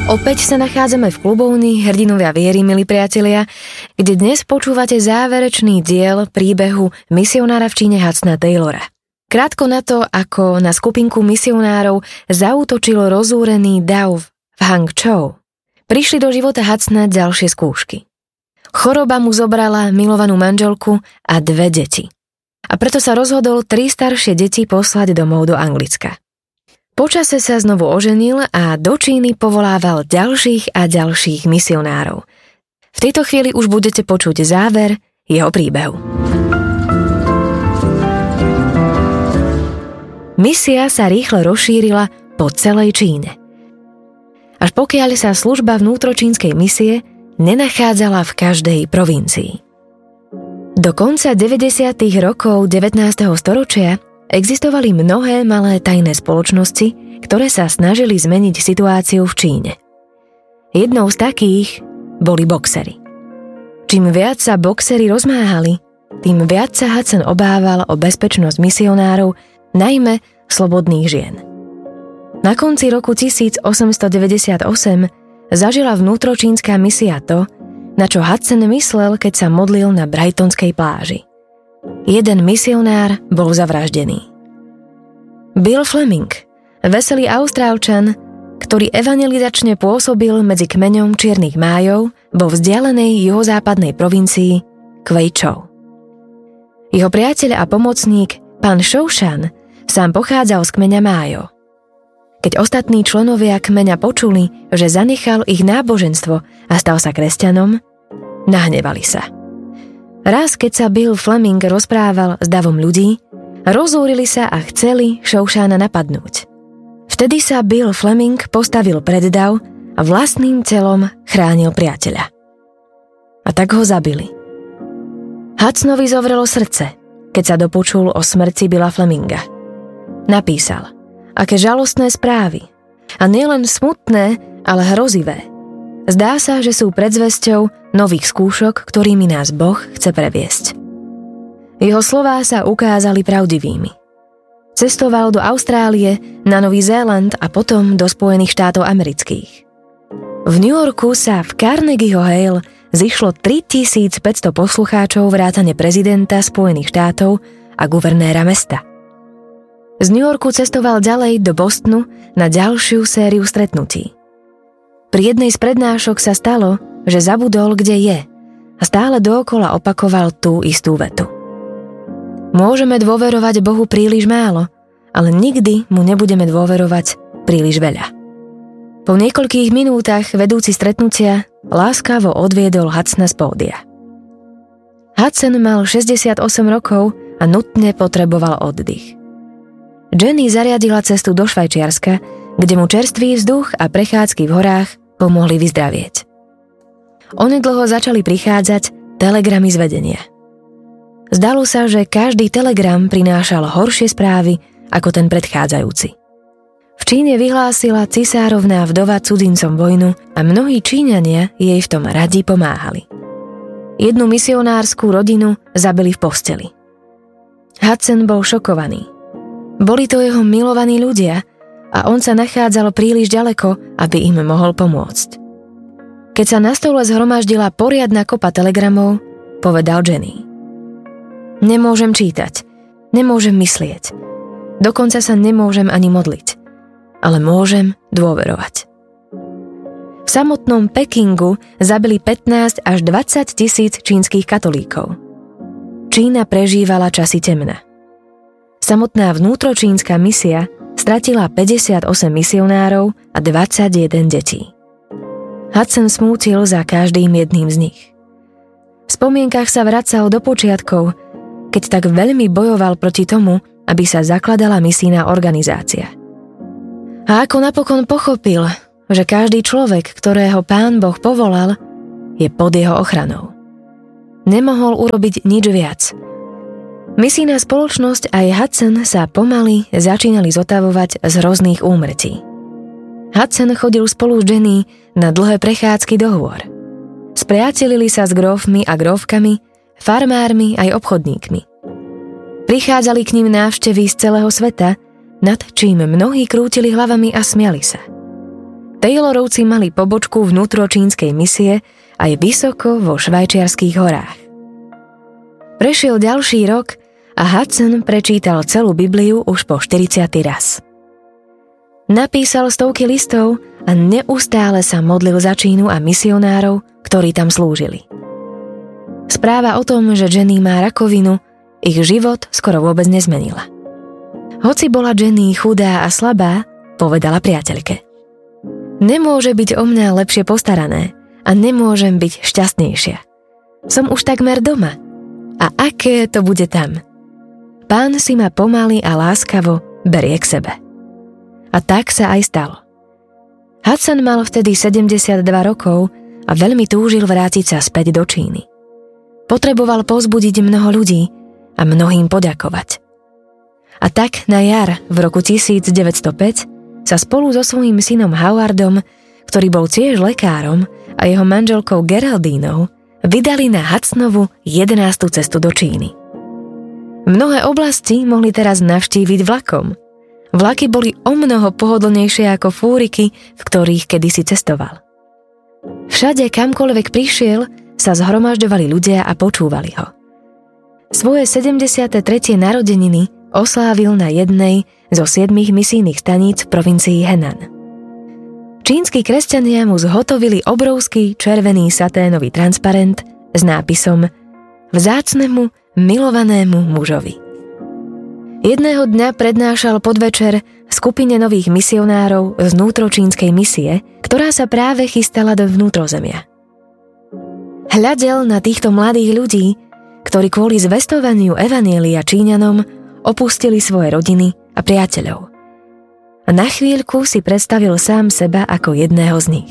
Opäť sa nachádzame v klubovni Hrdinovia viery, milí priatelia, kde dnes počúvate záverečný diel príbehu misionára v Číne Hudsona Taylora. Krátko na to, ako na skupinku misionárov zaútočil rozúrený dav v Hangzhou, prišli do života Hudsona ďalšie skúšky. Choroba mu zobrala milovanú manželku a 2 deti. A preto sa rozhodol 3 staršie deti poslať domov do Anglicka. Počase sa znovu oženil a do Číny povolával ďalších a ďalších misionárov. V tejto chvíli už budete počuť záver jeho príbehu. Misia sa rýchlo rozšírila po celej Číne. Až pokiaľ sa služba vnútročínskej misie nenachádzala v každej provincii. Do konca 90. rokov 19. storočia existovali mnohé malé tajné spoločnosti, ktoré sa snažili zmeniť situáciu v Číne. Jednou z takých boli boxery. Čím viac sa boxery rozmáhali, tým viac sa Hudson obával o bezpečnosť misionárov, najmä slobodných žien. Na konci roku 1898 zažila vnútročínska misia to, na čo Hudson myslel, keď sa modlil na Brightonskej pláži. Jeden misionár bol zavraždený. Bill Fleming, veselý Austrálčan, ktorý evangelizačne pôsobil medzi kmeňom čiernych májov vo vzdialenej juhozápadnej provincii Kweichow. Jeho priateľ a pomocník, pán Shoshan, sám pochádzal z kmeňa májov. Keď ostatní členovia kmeňa počuli, že zanechal ich náboženstvo a stal sa kresťanom, nahnevali sa. Raz, keď sa Bill Fleming rozprával s davom ľudí, rozúrili sa a chceli Shoshana napadnúť. Vtedy sa Bill Fleming postavil pred dav a vlastným telom chránil priateľa. A tak ho zabili. Hudsonovi zovrelo srdce, keď sa dopočul o smrti Billa Fleminga. Napísal, aké žalostné správy. A nielen smutné, ale hrozivé. Zdá sa, že sú predzvesťou nových skúšok, ktorými nás Boh chce previesť. Jeho slová sa ukázali pravdivými. Cestoval do Austrálie, na Nový Zéland a potom do Spojených štátov amerických. V New Yorku sa v Carnegieho Hall zišlo 3500 poslucháčov vrátane prezidenta Spojených štátov a guvernéra mesta. Z New Yorku cestoval ďalej do Bostonu na ďalšiu sériu stretnutí. Pri jednej z prednášok sa stalo, že zabudol, kde je, a stále dookola opakoval tú istú vetu. Môžeme dôverovať Bohu príliš málo, ale nikdy mu nebudeme dôverovať príliš veľa. Po niekoľkých minútach vedúci stretnutia láskavo odviedol Hudsona z pódia. Hudson mal 68 rokov a nutne potreboval oddych. Jenny zariadila cestu do Švajčiarska, kde mu čerstvý vzduch a prechádzky v horách pomohli vyzdravieť. Onedlho začali prichádzať telegramy z vedenia. Zdalo sa, že každý telegram prinášal horšie správy ako ten predchádzajúci. V Číne vyhlásila cisárovná vdova cudzincom vojnu a mnohí Číňania jej v tom radi pomáhali. Jednu misionárskú rodinu zabili v posteli. Hudson bol šokovaný. Boli to jeho milovaní ľudia a on sa nachádzal príliš ďaleko, aby im mohol pomôcť. Keď sa na stole zhromaždila poriadna kopa telegramov, povedal Jenny. Nemôžem čítať, nemôžem myslieť, dokonca sa nemôžem ani modliť, ale môžem dôverovať. V samotnom Pekingu zabili 15 až 20 tisíc čínskych katolíkov. Čína prežívala časy temna. Samotná vnútročínska misia stratila 58 misionárov a 21 detí. Hudson smútil za každým jedným z nich. V spomienkach sa vracal do počiatkov, keď tak veľmi bojoval proti tomu, aby sa zakladala misijná organizácia. A ako napokon pochopil, že každý človek, ktorého Pán Boh povolal, je pod jeho ochranou. Nemohol urobiť nič viac. Misijná spoločnosť aj Hudson sa pomaly začínali zotavovať z hrozných úmrtí. Hudson chodil spolu s Jenny na dlhé prechádzky do hôr. Spriatelili sa s grófmi a grófkami, farmármi aj obchodníkmi. Prichádzali k ním návštevy z celého sveta, nad čím mnohí krútili hlavami a smiali sa. Taylorovci mali pobočku vnútročínskej misie aj vysoko vo švajčiarskych horách. Prešiel ďalší rok a Hudson prečítal celú Bibliu už po 40. raz. Napísal stovky listov a neustále sa modlil za Čínu a misionárov, ktorí tam slúžili. Správa o tom, že Jenny má rakovinu, ich život skoro vôbec nezmenila. Hoci bola Jenny chudá a slabá, povedala priateľke: nemôže byť o mňa lepšie postarané a nemôžem byť šťastnejšia. Som už takmer doma. A aké to bude tam? Pán si ma pomaly a láskavo berie k sebe. A tak sa aj stalo. Hudson mal vtedy 72 rokov a veľmi túžil vrátiť sa späť do Číny. Potreboval povzbudiť mnoho ľudí a mnohým poďakovať. A tak na jar v roku 1905 sa spolu so svojím synom Howardom, ktorý bol tiež lekárom, a jeho manželkou Geraldínou vydali na Hudsonovu 11. cestu do Číny. Mnohé oblasti mohli teraz navštíviť vlakom. Vlaky boli omnoho pohodlnejšie ako fúriky, v ktorých kedysi cestoval. Všade, kamkoľvek prišiel, sa zhromažďovali ľudia a počúvali ho. Svoje 73. narodeniny oslávil na jednej zo 7 misijných staníc v provincii Henan. Čínsky kresťania mu zhotovili obrovský červený saténový transparent s nápisom Vzácnemu, milovanému mužovi. Jedného dňa prednášal podvečer skupine nových misionárov z vnútročínskej misie, ktorá sa práve chystala do vnútrozemia. Hľadel na týchto mladých ľudí, ktorí kvôli zvestovaniu evanjelia Číňanom opustili svoje rodiny a priateľov. A na chvíľku si predstavil sám seba ako jedného z nich.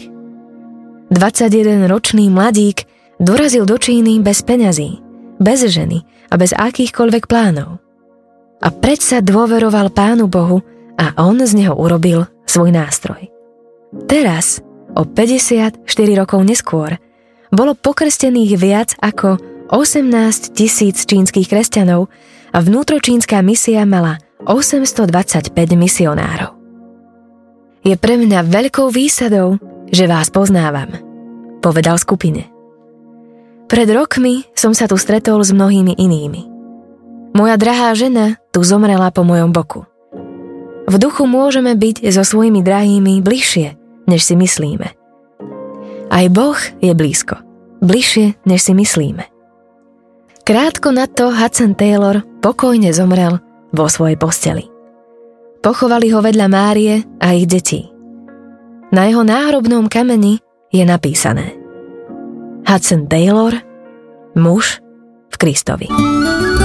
21-ročný mladík dorazil do Číny bez peňazí, bez ženy a bez akýchkoľvek plánov. A predsa dôveroval Pánu Bohu a on z neho urobil svoj nástroj. Teraz, o 54 rokov neskôr, bolo pokrstených viac ako 18 000 čínskych kresťanov a vnútročínska misia mala 825 misionárov. Je pre mňa veľkou výsadou, že vás poznávam, povedal skupine. Pred rokmi som sa tu stretol s mnohými inými. Moja drahá žena tu zomrela po mojom boku. V duchu môžeme byť so svojimi drahými bližšie, než si myslíme. Aj Boh je blízko, bližšie, než si myslíme. Krátko na to Hudson Taylor pokojne zomrel vo svojej posteli. Pochovali ho vedľa Márie a ich detí. Na jeho náhrobnom kameni je napísané: Hudson Taylor, muž v Kristovi.